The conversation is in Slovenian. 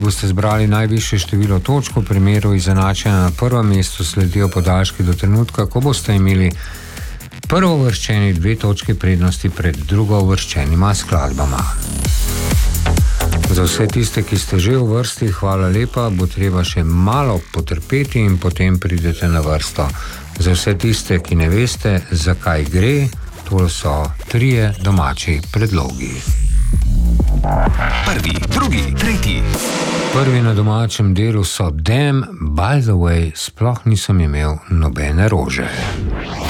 Boste zbrali najvišje število točk, v primeru izenačenja na prvem mestu sledijo podaljški do trenutka, ko boste imeli prvovrščeni 2 točki prednosti pred drugouvrščenima skladbama. Za vse tiste, ki ste že v vrsti, hvala lepa, bo treba še malo potrpeti in potem pridete na vrsto. Za vse tiste, ki ne veste, zakaj gre, to so 3 domači predlogi. Prvi, drugi, tretji. Prvi na domačem delu so Damn, by the way, sploh nisem imel nobene rože.